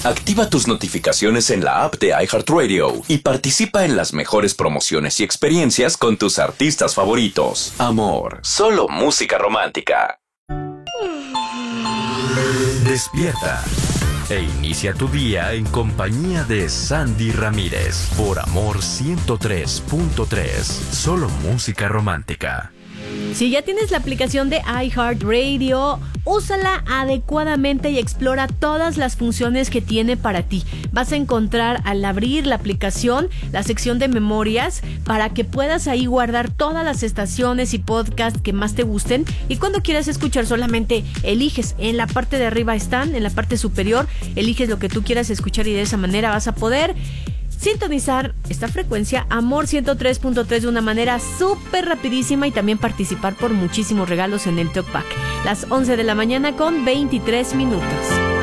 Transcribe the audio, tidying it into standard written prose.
Activa tus notificaciones en la app de iHeartRadio y participa en las mejores promociones y experiencias con tus artistas favoritos. Amor, solo música romántica. Despierta e inicia tu día en compañía de Sandy Ramírez por Amor 103.3. Solo música romántica. Si ya tienes la aplicación de iHeartRadio, úsala adecuadamente y explora todas las funciones que tiene para ti. Vas a encontrar al abrir la aplicación la sección de memorias para que puedas ahí guardar todas las estaciones y podcasts que más te gusten, y cuando quieras escuchar solamente eliges. En la parte de arriba están, en la parte superior, eliges lo que tú quieras escuchar y de esa manera vas a poder sintonizar esta frecuencia Amor 103.3 de una manera súper rapidísima y también participar por muchísimos regalos en el Talkback. Las 11 de la mañana con 23 minutos.